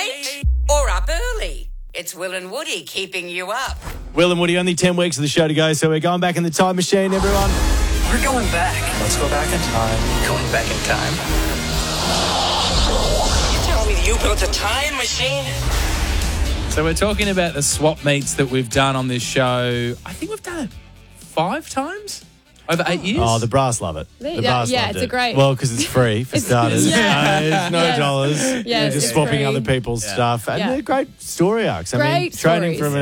late or up early. It's Will and Woody keeping you up. Will and Woody, only 10 weeks of the show to go, so we're going back in the time machine, everyone. We're going back. Let's go back in time. Going back in time. You telling me you built a time machine? So we're talking about the swap meets that we've done on this show. I think we've done it 5 times over 8 years. Oh, the brass love it. The brass yeah, loved it's a it. great- Well, because it's free for starters. Yeah. There's no Yes. dollars. Yes, You're just it's swapping free. other people's stuff. And Yeah. they're great story arcs. I mean, Great training stories. from